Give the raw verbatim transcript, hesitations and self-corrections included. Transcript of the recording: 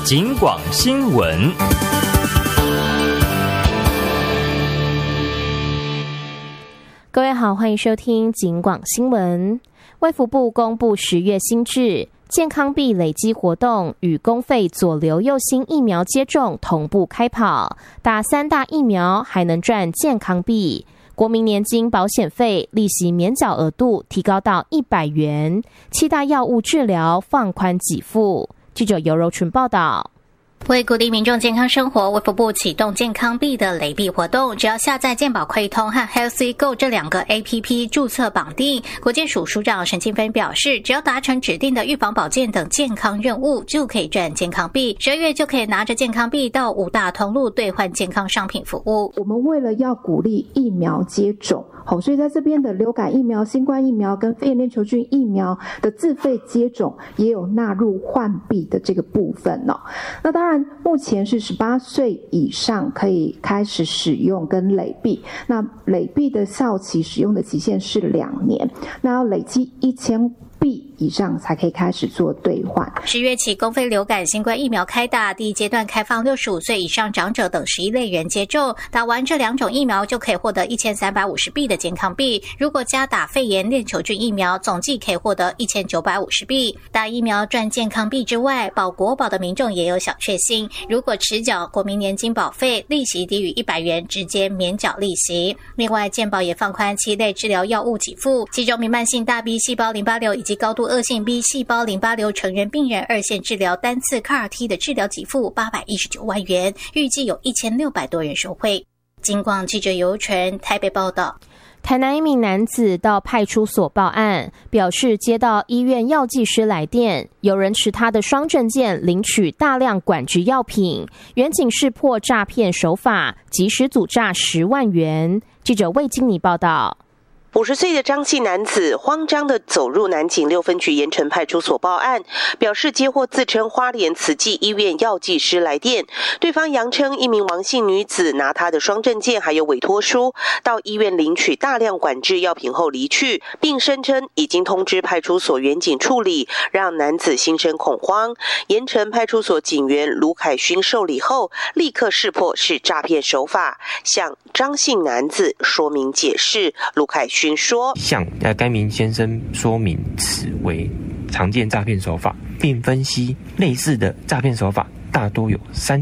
警广新闻。 各位好，欢迎收听警广新闻。卫福部公布十月新制，健康币累积活动与公费左流右星疫苗接种同步开跑，打三大疫苗还能赚健康币。国民年金保险费利息免缴额度提高到一百元，七大药物治疗放宽给付。记者尤柔纯报道。 为鼓励民众健康生活，卫福部启动健康币的累币活动，只要下载健保快通和 Healthy Go 这两个 A P P 注册绑定。国健署署长沈清芬表示，只要达成指定的预防保健等健康任务，就可以赚健康币。十二月就可以拿着健康币到五大通路兑换健康商品服务。 我们为了要鼓励疫苗接种，所以在这边的流感疫苗、新冠疫苗跟肺炎链球菌疫苗的自费接种也有纳入换币的这个部分哦。那当然目前是十八岁以上可以开始使用跟累币，那累币的效期使用的期限是两年，那要累积一千币以上才可以开始做兑换。 十月起，公费流感、新冠疫苗开打，第一阶段开放六十五岁以上长者等十一类人接种，打完这两种疫苗就可以获得一千三百五十币的健康币。如果加打肺炎链球菌疫苗，总计可以获得一千九百五十币。打疫苗赚健康币之外，保国保的民众也有小确幸，如果迟缴国民年金保费，利息低于一百元，直接免缴利息。另外，健保也放宽七类治疗药物给付，其中弥漫性大 B 细胞淋巴瘤以及高度恶性 B 细胞淋巴瘤成人病人二线治疗单次 C A R T 的治疗给付八百一十九万元，预计有一千六百多人受惠。警广记者尤纯台北报道。 台南一名男子到派出所报案，表示接到医院药剂师来电，有人持他的双证件领取大量管制药品，员警识破诈骗手法，及时阻诈十万元。记者魏金妮报道。 五十岁的张姓男子慌张地走入南警六分局盐城派出所报案，表示接获自称花莲慈济医院药剂师来电，对方扬称一名王姓女子拿他的双证件还有委托书到医院领取大量管制药品后离去，并声称已经通知派出所员警处理，让男子心生恐慌。盐城派出所警员卢凯勋受理后，立刻识破是诈骗手法，向张姓男子说明解释。卢凯勋说， 向该名先生说明此为常见诈骗手法，并分析类似的诈骗手法大多有三